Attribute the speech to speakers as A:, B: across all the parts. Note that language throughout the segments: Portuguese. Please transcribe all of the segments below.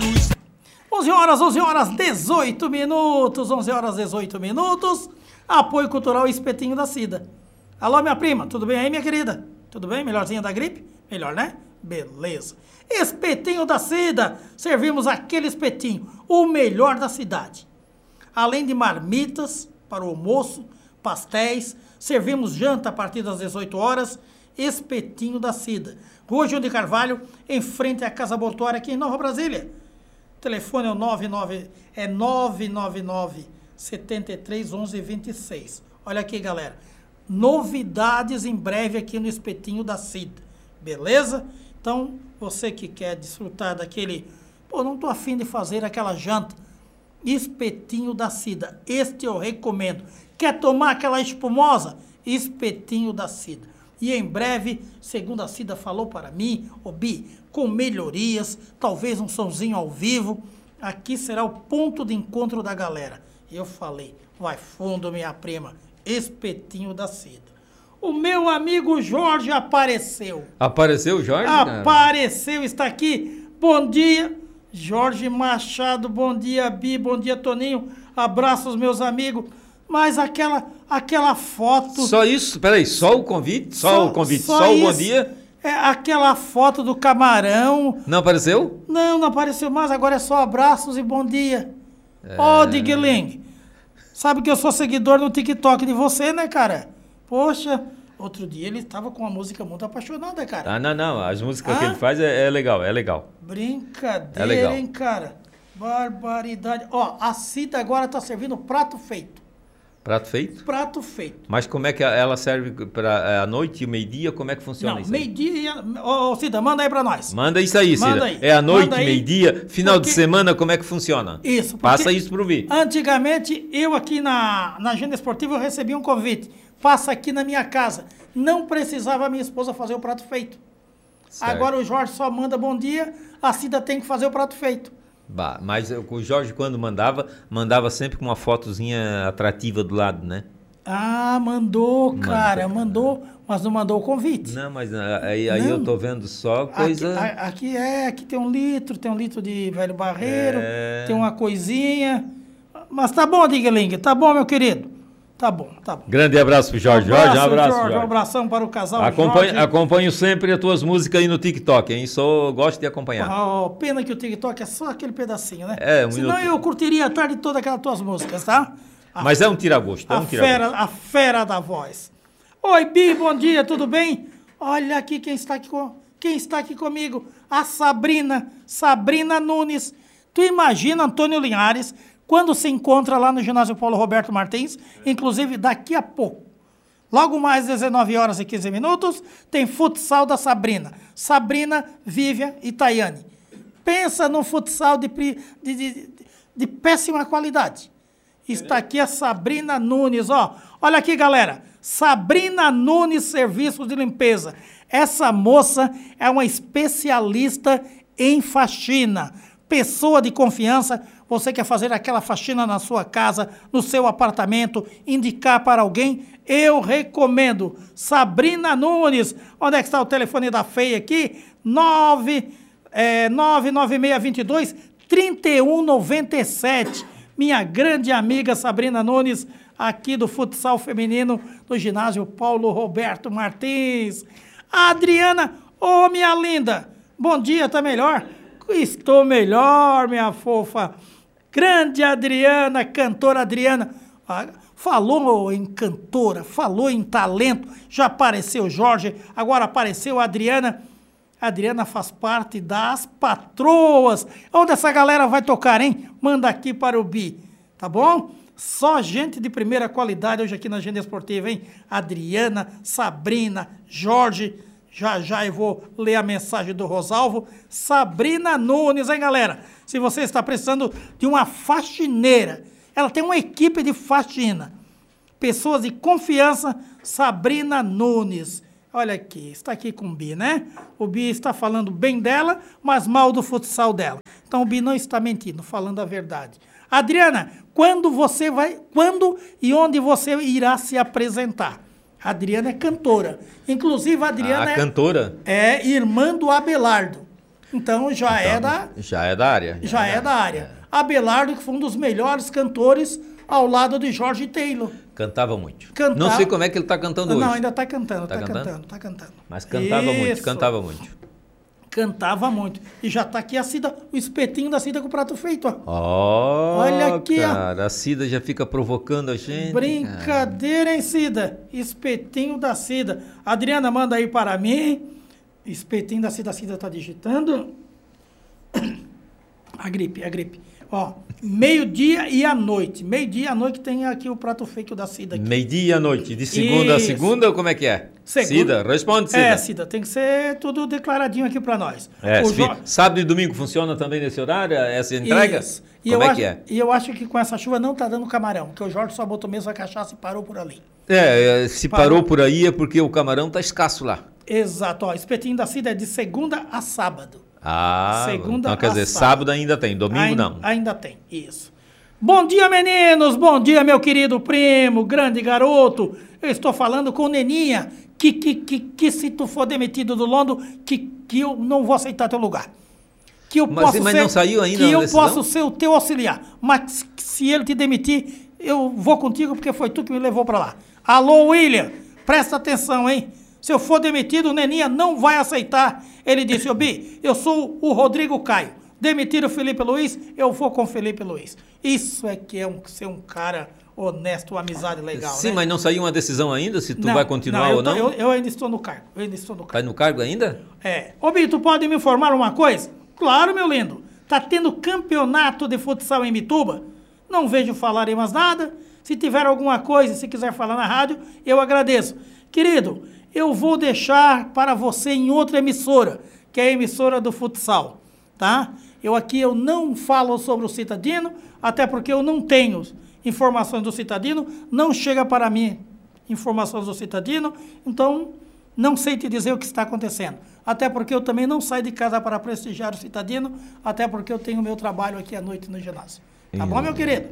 A: 11 horas 18 minutos, 11 horas 18 minutos, apoio cultural Espetinho da Cida. Alô, minha prima, tudo bem aí, minha querida? Tudo bem? Melhorzinha da gripe? Melhor, né? Beleza. Espetinho da Cida, servimos aquele espetinho, o melhor da cidade. Além de marmitas para o almoço, pastéis, servimos janta a partir das 18 horas, Espetinho da Cida. Rua Júlio de Carvalho, em frente à Casa Mortuária aqui em Nova Brasília. O telefone é o 999 73 11 26. Olha aqui, galera. Novidades em breve aqui no Espetinho da Cida. Beleza? Então, você que quer desfrutar daquele... Pô, não tô afim de fazer aquela janta. Espetinho da Cida. Este eu recomendo. Quer tomar aquela espumosa? Espetinho da Cida. E em breve, segundo a Cida falou para mim, Bi, com melhorias, talvez um sonzinho ao vivo, aqui será o ponto de encontro da galera. E eu falei, vai fundo, minha prima, Espetinho da Cida. O meu amigo Jorge apareceu.
B: Apareceu o Jorge?
A: Apareceu, está aqui. Bom dia, Jorge Machado, bom dia, Bi, bom dia, Toninho. Abraços, meus amigos. Mas aquela foto...
B: Só isso? Peraí, só o convite? Só o convite, só o bom dia?
A: É aquela foto do camarão...
B: Não apareceu?
A: Não apareceu mais, agora é só abraços e bom dia. Ó, Digling, sabe que eu sou seguidor no TikTok de você, né, cara? Poxa, outro dia ele estava com uma música muito apaixonada, cara.
B: Ah, não, as músicas que ele faz é legal.
A: Brincadeira,
B: é legal.
A: Hein, cara? Barbaridade. Ó, a Cida agora tá servindo prato feito.
B: Prato feito?
A: Prato feito.
B: Mas como é que ela serve para a noite e meio-dia? Como é que funciona isso?
A: Meio-dia... Ô, Cida, manda aí pra nós.
B: Manda isso aí, Cida.
A: Manda aí.
B: É a noite, meio-dia, final de semana, como é que funciona?
A: Isso.
B: Passa isso pro Vi.
A: Antigamente, eu aqui na Agenda Esportiva, eu recebi um convite. Passa aqui na minha casa. Não precisava a minha esposa fazer o prato feito. Certo. Agora o Jorge só manda bom dia, a Cida tem que fazer o prato feito.
B: Mas o Jorge, quando mandava sempre com uma fotozinha atrativa do lado, né?
A: Ah, mandou, cara, mandou, mas não mandou o convite.
B: Não, mas aí eu tô vendo só coisa...
A: Aqui tem um litro de velho barreiro, tem uma coisinha, mas tá bom, Digling, tá bom, meu querido? Tá bom.
B: Grande abraço pro Jorge. Um abraço, Jorge.
A: Um abração para o casal
B: Acompanho sempre as tuas músicas aí no TikTok, hein? Gosto de acompanhar.
A: Pena que o TikTok é só aquele pedacinho, né?
B: Senão
A: eu curtiria a tarde toda aquelas tuas músicas, tá?
B: Mas é um tira-gosto,
A: A fera da voz. Oi, Bi, bom dia, tudo bem? Olha aqui quem está aqui comigo. A Sabrina Nunes. Tu imagina Antônio Linhares... Quando se encontra lá no ginásio Paulo Roberto Martins, inclusive daqui a pouco, logo mais 19 horas e 15 minutos, tem futsal da Sabrina. Sabrina, Vivian e Tayane. Pensa no futsal de péssima qualidade. Está aqui a Sabrina Nunes, ó. Olha aqui, galera. Sabrina Nunes Serviços de Limpeza. Essa moça é uma especialista em faxina. Pessoa de confiança. Você quer fazer aquela faxina na sua casa, no seu apartamento, indicar para alguém? Eu recomendo. Sabrina Nunes. Onde é que está o telefone da FEI aqui? 99622 3197. Minha grande amiga Sabrina Nunes, aqui do futsal feminino do ginásio Paulo Roberto Martins. Adriana, minha linda. Bom dia, tá melhor? Estou melhor, minha fofa. Grande Adriana, cantora Adriana, falou em cantora, falou em talento, já apareceu Jorge, agora apareceu a Adriana. A Adriana faz parte das patroas. Onde essa galera vai tocar, hein? Manda aqui para o Bi, tá bom? Só gente de primeira qualidade hoje aqui na Agenda Esportiva, hein? Adriana, Sabrina, Jorge... Já eu vou ler a mensagem do Rosalvo. Sabrina Nunes, hein, galera? Se você está precisando de uma faxineira, ela tem uma equipe de faxina. Pessoas de confiança, Sabrina Nunes. Olha aqui, está aqui com o Bi, né? O Bi está falando bem dela, mas mal do futsal dela. Então o Bi não está mentindo, falando a verdade. Adriana, quando e onde você irá se apresentar? A Adriana é cantora. Inclusive, a Adriana
B: cantora?
A: É irmã do Abelardo. Então já é da...
B: Já é da área.
A: Já é da área. Abelardo, que foi um dos melhores cantores ao lado de Jorge Taylor.
B: Cantava muito. Não sei como é que ele está cantando hoje.
A: Não, ainda está cantando,
B: Tá
A: tá cantando.
B: Mas cantava muito, cantava muito.
A: Cantava muito. E já está aqui a Cida, o espetinho da Cida com o prato feito, ó.
B: Olha aqui, cara, a Cida já fica provocando a gente.
A: Brincadeira, hein, Cida? Espetinho da Cida. Adriana, manda aí para mim. Espetinho da Cida, a Cida está digitando. A gripe. Ó, meio-dia e à noite. Meio-dia e à noite tem aqui o prato feito da Cida.
B: Meio-dia e à noite. De segunda a segunda, ou como é que é? Cida, responde, Cida.
A: Cida, tem que ser tudo declaradinho aqui para nós.
B: Sábado e domingo funciona também nesse horário, essa entrega?
A: Isso.
B: Como é que é?
A: E eu acho que com essa chuva não tá dando camarão, porque o Jorge só botou mesmo a cachaça e parou por ali.
B: Se parou por aí é porque o camarão tá escasso lá.
A: Exato, ó, espetinho da Cida é de segunda a sábado.
B: Então quer dizer, sábado ainda tem, domingo não.
A: Ainda tem, isso. Bom dia, meninos, bom dia, meu querido primo, grande garoto. Eu estou falando com o Neninha, que se tu for demitido do Londo, que eu não vou aceitar teu lugar.
B: Mas não saiu ainda
A: que eu posso ser o teu auxiliar, mas se ele te demitir, eu vou contigo porque foi tu que me levou para lá. Alô, William, presta atenção, hein? Se eu for demitido, o Neninha não vai aceitar. Ele disse, Bi, eu sou o Rodrigo Caio. Demitir o Felipe Luiz, eu vou com o Felipe Luiz. Isso é que é ser um cara honesto, uma amizade legal,
B: Sim,
A: né?
B: mas não saiu uma decisão ainda, se tu vai continuar ou não?
A: Eu ainda estou no cargo.
B: Tá no cargo ainda?
A: Bi, tu pode me informar uma coisa? Claro, meu lindo. Tá tendo campeonato de futsal em Mituba? Não vejo falar em mais nada. Se tiver alguma coisa, se quiser falar na rádio, eu agradeço. Querido, eu vou deixar para você em outra emissora, que é a emissora do futsal, tá? Eu não falo sobre o Citadino, até porque eu não tenho informações do Citadino, não chega para mim informações do Citadino, então não sei te dizer o que está acontecendo. Até porque eu também não saio de casa para prestigiar o Citadino, até porque eu tenho meu trabalho aqui à noite no ginásio. Tá bom, meu querido?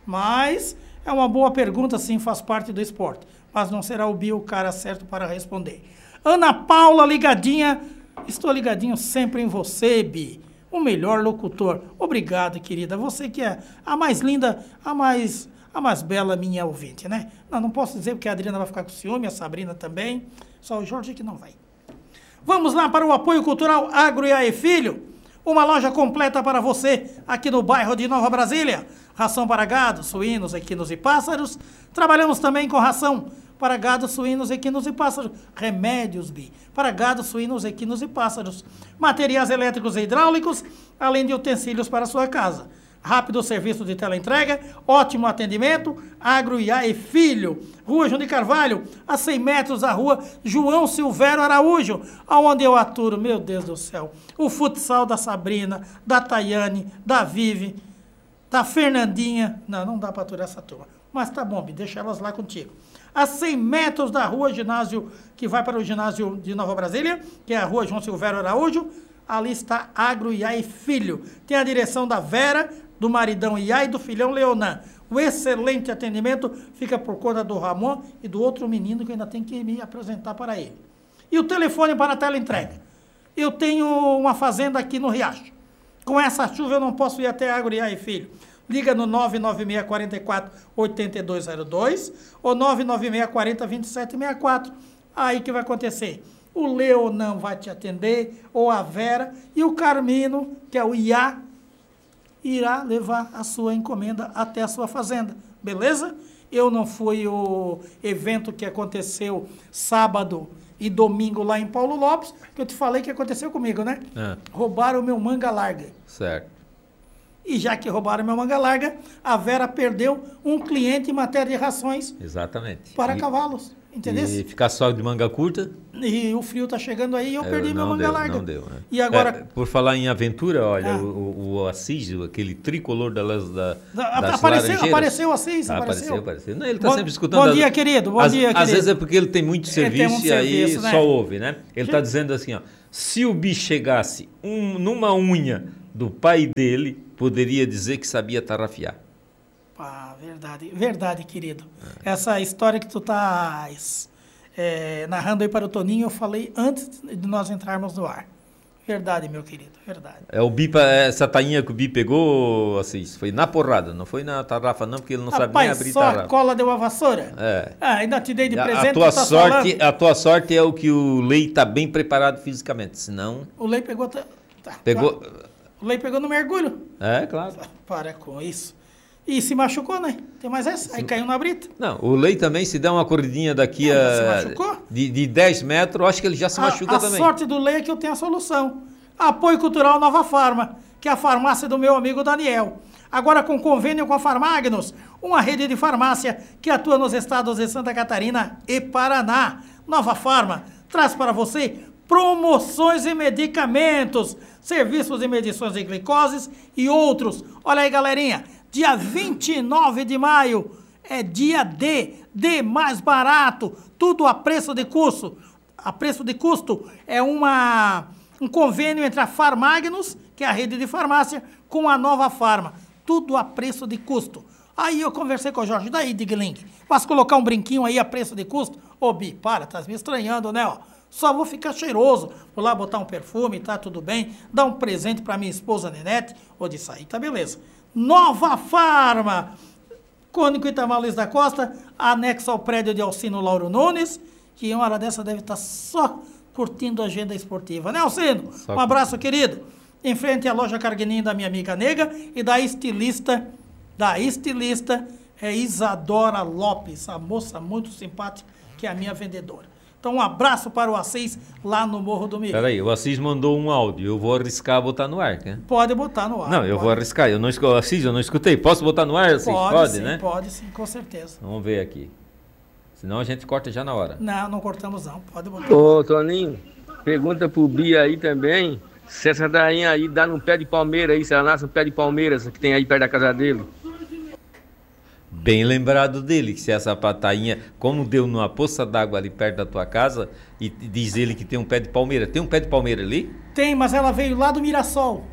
A: Mas é uma boa pergunta, sim, faz parte do esporte. Mas não será o Bio o cara certo para responder. Ana Paula, ligadinha. Estou ligadinho sempre em você, Bi. O melhor locutor. Obrigado, querida. Você que é a mais linda, a mais bela minha ouvinte, né? Não posso dizer porque a Adriana vai ficar com ciúme, a Sabrina também. Só o Jorge que não vai. Vamos lá para o apoio cultural Agro e Aê Filho. Uma loja completa para você aqui no bairro de Nova Brasília. Ração para gado, suínos, equinos e pássaros. Trabalhamos também com ração para gado, suínos, equinos e pássaros. Remédios, Bi, para gado, suínos, equinos e pássaros. Materiais elétricos e hidráulicos, além de utensílios para a sua casa. Rápido serviço de teleentrega, ótimo atendimento, Agro e Aê Filho. Rua João de Carvalho, a 100 metros da rua João Silvério Araújo, aonde eu aturo, meu Deus do céu, o futsal da Sabrina, da Tayane, da Vivi, da Fernandinha. Não dá para aturar essa turma. Mas tá bom, Bi, deixa elas lá contigo. A 100 metros da rua ginásio, que vai para o ginásio de Nova Brasília, que é a rua João Silvério Araújo, ali está Agro e Aê Filho. Tem a direção da Vera, do maridão Iá e do filhão Leonan. O excelente atendimento fica por conta do Ramon e do outro menino que ainda tem que me apresentar para ele. E o telefone para a teleentrega. Eu tenho uma fazenda aqui no Riacho. Com essa chuva eu não posso ir até Agro e Aê Filho. Liga no 996-44-8202 ou 996-40-2764. Aí que vai acontecer? O Leonan vai te atender, ou a Vera, e o Carmino, que é o Iá, irá levar a sua encomenda até a sua fazenda. Beleza? Eu não fui o evento que aconteceu sábado e domingo lá em Paulo Lopes, que eu te falei que aconteceu comigo, né? Roubaram o meu manga larga.
B: Certo.
A: E já que roubaram meu manga larga, a Vera perdeu um cliente em matéria de rações.
B: Exatamente.
A: Para cavalos, entendeu?
B: E ficar só de manga curta?
A: E o frio tá chegando aí e eu perdi meu manga larga.
B: Não deu, né?
A: E agora...
B: por falar em aventura, olha, o Assis, aquele tricolor das
A: apareceu o Assis,
B: apareceu. Não, ele está sempre escutando.
A: Bom dia, querido.
B: Às vezes é porque ele tem muito serviço e aí
A: né?
B: só ouve, né? Ele está dizendo assim, ó, se o bicho chegasse numa unha do pai dele, poderia dizer que sabia tarrafiar.
A: Verdade, querido. Essa história que tu estás narrando aí para o Toninho, eu falei antes de nós entrarmos no ar. Verdade, meu querido, verdade.
B: Essa tainha que o Bi pegou, Assis, foi na porrada, não foi na tarrafa não, porque ele não sabe nem abrir
A: só
B: tarrafa.
A: a cola deu uma vassoura?
B: É.
A: Ainda te dei de presente.
B: A tua sorte é o que o Lei tá bem preparado fisicamente, senão...
A: O Lei pegou...
B: Pegou...
A: O Lei pegou no mergulho.
B: É, claro.
A: Para com isso. E se machucou, né? Tem mais essa? Aí caiu na brita.
B: Não, o Lei também, se der uma corridinha daqui de 10 metros, acho que ele já se machuca também.
A: A sorte do Lei é que eu tenho a solução. Apoio Cultural Nova Farma, que é a farmácia do meu amigo Daniel. Agora com convênio com a Farmagnos, uma rede de farmácia que atua nos estados de Santa Catarina e Paraná. Nova Farma traz para você promoções e medicamentos, serviços de medições de glicoses e outros. Olha aí, galerinha. Dia 29 de maio é dia D mais barato, tudo a preço de custo. A preço de custo é um convênio entre a Farmagnos, que é a rede de farmácia, com a Nova Farma. Tudo a preço de custo. Aí eu conversei com o Jorge, daí, Digling, posso colocar um brinquinho aí a preço de custo? Ô, Bi, para, tá me estranhando, né, ó. Só vou ficar cheiroso. Vou lá botar um perfume, tá tudo bem. Dar um presente pra minha esposa Nenete, ou de sair, tá beleza. Nova Farma, Cônico Itamar Luiz da Costa, anexo ao prédio de Alcino Lauro Nunes, que em uma hora dessa deve estar só curtindo a agenda esportiva, né, Alcino? Um abraço, querido. Em frente à loja Carguininho da minha amiga Nega e da estilista é Isadora Lopes, a moça muito simpática, que é a minha vendedora. Então, um abraço para o Assis, lá no Morro do Milho.
B: Peraí, o Assis mandou um áudio. Eu vou arriscar botar no ar, né?
A: Pode botar no ar.
B: Não, eu vou arriscar. Assis, eu não escutei. Posso botar no ar, Assis? Pode,
A: sim,
B: né?
A: Pode sim, com certeza.
B: Vamos ver aqui. Senão a gente corta já na hora.
A: Não cortamos não. Pode botar.
C: Ô, Toninho, pergunta pro Bia aí também, se essa tainha aí dá num pé de palmeira aí, se ela nasce no pé de palmeiras que tem aí perto da casa dele.
B: Bem lembrado dele, que se essa patainha, como deu numa poça d'água ali perto da tua casa, e diz ele que tem um pé de palmeira. Tem um pé de palmeira ali?
A: Tem, mas ela veio lá do Mirassol.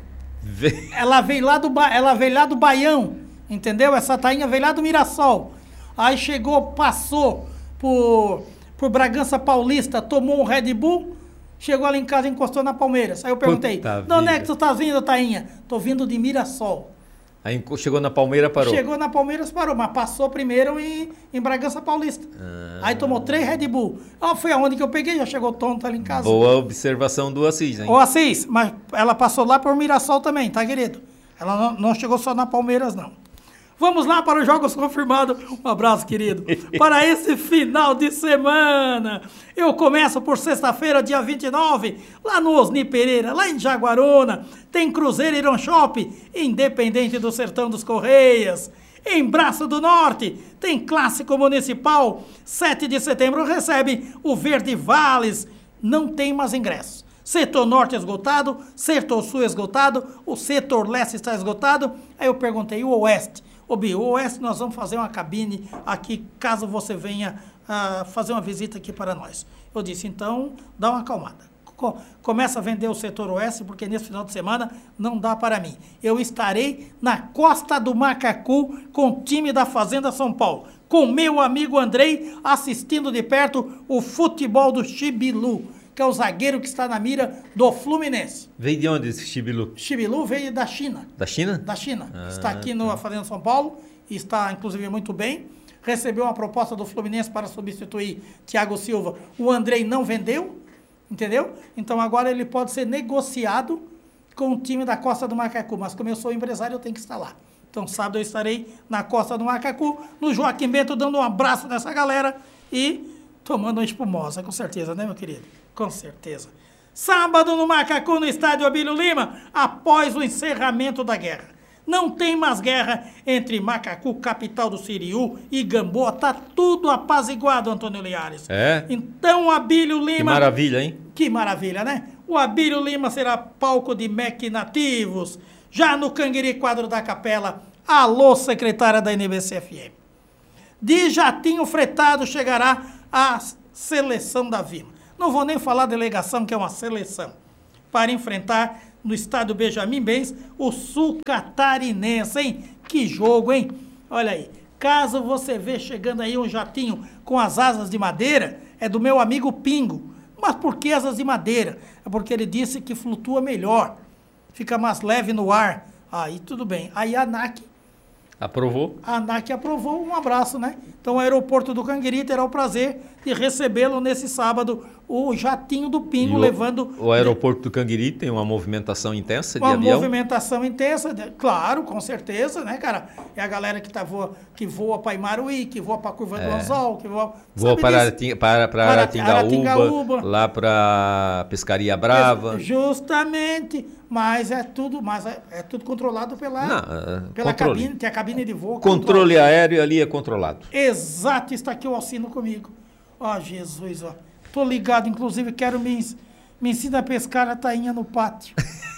A: Ela veio lá do Baião, entendeu? Essa tainha veio lá do Mirassol. Aí chegou, passou por Bragança Paulista, tomou um Red Bull, chegou ali em casa e encostou na Palmeiras. Aí eu perguntei, de onde é que tu tá vindo, tainha? Tô vindo de Mirassol.
B: Aí chegou na Palmeira, parou.
A: Chegou na Palmeiras, parou, mas passou primeiro em Bragança Paulista. Aí tomou 3 Red Bull. Foi aonde que eu peguei, já chegou tonto ali em casa.
B: Boa observação do Assis, hein?
A: Ô, Assis, mas ela passou lá por Mirassol também, tá, querido? Ela não chegou só na Palmeiras, não. Vamos lá para os jogos confirmados. Um abraço, querido. Para esse final de semana. Eu começo por sexta-feira, dia 29, lá no Osni Pereira, lá em Jaguaruna. Tem Cruzeiro Iron Shop, Independente do Sertão dos Correias. Em Braço do Norte, tem Clássico Municipal. 7 de setembro recebe o Verde Vales. Não tem mais ingressos. Setor Norte esgotado, Setor Sul esgotado, o Setor Leste está esgotado. Aí eu perguntei, e o Oeste? Ô, Bi, o Oeste nós vamos fazer uma cabine aqui, caso você venha fazer uma visita aqui para nós. Eu disse, então, dá uma acalmada. Começa a vender o Setor Oeste, porque nesse final de semana não dá para mim. Eu estarei na Costa do Macacu com o time da Fazenda São Paulo, com meu amigo Andrei, assistindo de perto o futebol do Chibilu, que é o zagueiro que está na mira do Fluminense.
B: Veio de onde esse Chibilu?
A: Chibilu veio da China.
B: Da China?
A: Da China. Está aqui na Fazenda São Paulo, está inclusive muito bem. Recebeu uma proposta do Fluminense para substituir Thiago Silva. O Andrei não vendeu, entendeu? Então agora ele pode ser negociado com o time da Costa do Macacu. Mas como eu sou empresário, eu tenho que estar lá. Então sábado eu estarei na Costa do Macacu, no Joaquim Bento, dando um abraço nessa galera e tomando uma espumosa, com certeza, né, meu querido? Com certeza. Sábado no Macacu, no estádio Abílio Lima, após o encerramento da guerra. Não tem mais guerra entre Macacu, capital do Siriú, e Gamboa. Tá tudo apaziguado, Antônio Liares.
B: É?
A: Então, o Abílio Lima...
B: Que maravilha, hein?
A: Que maravilha, né? O Abílio Lima será palco de MEC nativos. Já no Canguiri, quadro da Capela, alô, secretária da NBC-FM. De jatinho fretado chegará a seleção da Vila. Não vou nem falar delegação, que é uma seleção, para enfrentar no estádio Benjamin Bens o Sul Catarinense, hein? Que jogo, hein? Olha aí, caso você vê chegando aí um jatinho com as asas de madeira, é do meu amigo Pingo. Mas por que asas de madeira? É porque ele disse que flutua melhor, fica mais leve no ar. Aí tudo bem. Aí a ANAC
B: Aprovou?
A: A ANAC aprovou, um abraço, né? Então o aeroporto do Canguiri terá o prazer de recebê-lo nesse sábado, o jatinho do Pingo levando...
B: O aeroporto do Canguiri tem uma movimentação intensa de
A: avião? Uma
B: movimentação
A: intensa, claro, com certeza, né, cara? É a galera que voa para Imaruí, que voa para Curva do Anzol, que voa
B: para Aratingaúba, lá para Pescaria Brava.
A: Justamente, mas é tudo controlado pela cabine, tem a cabine de voo.
B: Controle aéreo ali é controlado.
A: Exato, está aqui o Alcino comigo. Ó, Jesus, ó. Tô ligado, inclusive quero me ensinar a pescar a tainha no pátio.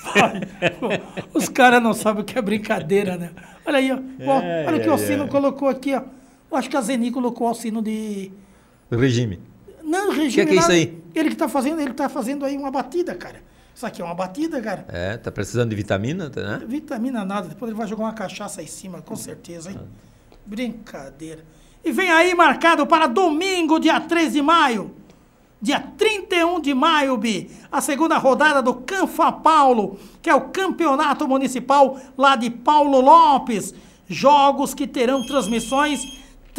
A: Os caras não sabem o que é brincadeira, né? Olha aí, ó. Olha o que o Alcino colocou aqui, ó. Eu acho que a Zeni colocou o Alcino de...
B: Regime.
A: Não, regime.
B: O que é isso aí?
A: Ele tá fazendo aí uma batida, cara. Isso aqui é uma batida, cara.
B: Tá precisando de vitamina, né?
A: Vitamina nada, depois ele vai jogar uma cachaça aí em cima, com certeza, hein? Brincadeira. E vem aí marcado para domingo, dia 3 de maio. Dia 31 de maio, Bi, a segunda rodada do Canfa Paulo, que é o campeonato municipal lá de Paulo Lopes. Jogos que terão transmissões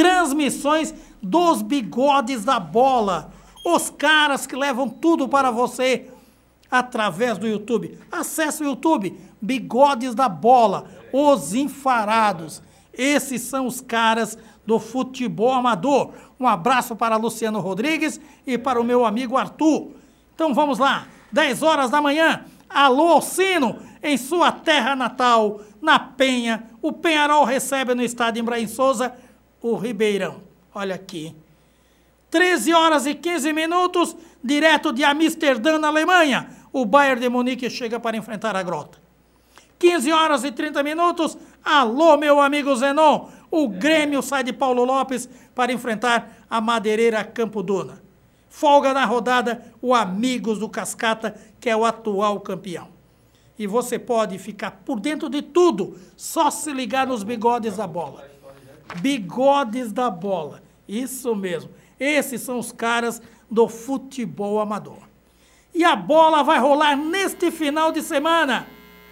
A: dos bigodes da bola. Os caras que levam tudo para você através do YouTube. Acesse o YouTube, Bigodes da Bola, os enfarados. Esses são os caras do futebol amador. Um abraço para Luciano Rodrigues e para o meu amigo Arthur. Então vamos lá, 10 horas da manhã, alô Alcino, em sua terra natal, na Penha. O Penharol recebe no estádio Ibrahim Souza o Ribeirão. Olha aqui. 13 horas e 15 minutos, direto de Amsterdã, na Alemanha. O Bayern de Munique chega para enfrentar a Grota. 15 horas e 30 minutos, alô meu amigo Zenon. O Grêmio sai de Paulo Lopes para enfrentar a Madeireira Campo Duna. Folga na rodada o Amigos do Cascata, que é o atual campeão. E você pode ficar por dentro de tudo, só se ligar nos Bigodes da Bola. Bigodes da Bola, isso mesmo. Esses são os caras do futebol amador. E a bola vai rolar neste final de semana.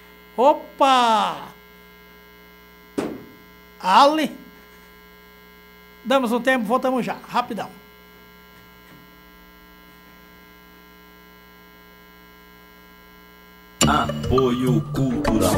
A: Opa! Ali. Damos um tempo, voltamos já. Rapidão.
D: Apoio Cultural.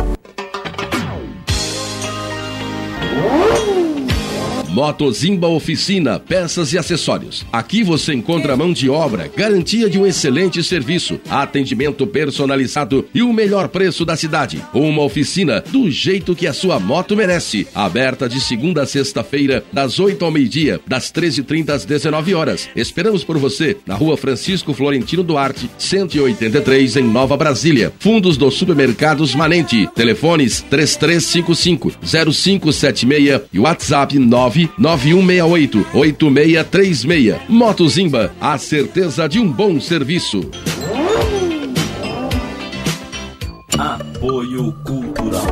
D: Motozimba Oficina, peças e acessórios. Aqui você encontra mão de obra, garantia de um excelente serviço, atendimento personalizado e o melhor preço da cidade. Uma oficina do jeito que a sua moto merece. Aberta de segunda a sexta-feira, das 8 ao meio-dia, das 13h30 às 19 horas. Esperamos por você na Rua Francisco Florentino Duarte, 183, em Nova Brasília. Fundos dos Supermercados Manente. Telefones 3355-0576 e WhatsApp 99168-8636. Motozimba, a certeza de um bom serviço. Apoio Cultural.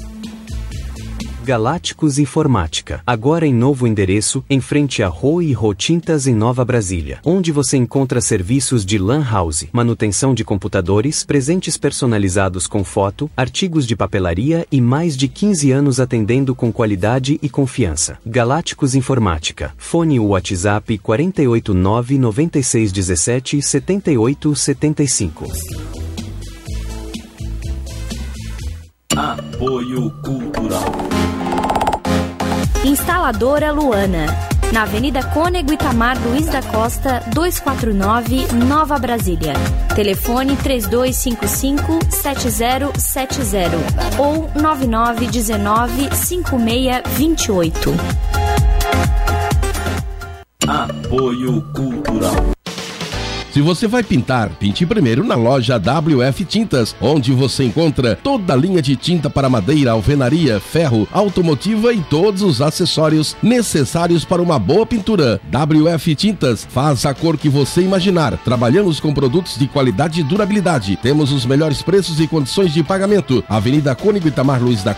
E: Galácticos Informática, agora em novo endereço, em frente a Rô e Rô Tintas em Nova Brasília, onde você encontra serviços de LAN house, manutenção de computadores, presentes personalizados com foto, artigos de papelaria e mais de 15 anos atendendo com qualidade e confiança. Galácticos Informática, fone WhatsApp 489 9617 7875.
D: Apoio Cultural.
F: Instaladora Luana, na Avenida Cônego Itamar Luiz da Costa, 249, Nova Brasília. Telefone 3255-7070 ou 9919-5628.
D: Apoio Cultural. Se você vai pintar, pinte primeiro na loja WF Tintas, onde você encontra toda a linha de tinta para madeira, alvenaria, ferro, automotiva e todos os acessórios necessários para uma boa pintura. WF Tintas faz a cor que você imaginar. Trabalhamos com produtos de qualidade e durabilidade. Temos os melhores preços e condições de pagamento. Avenida Cônego Itamar Luiz da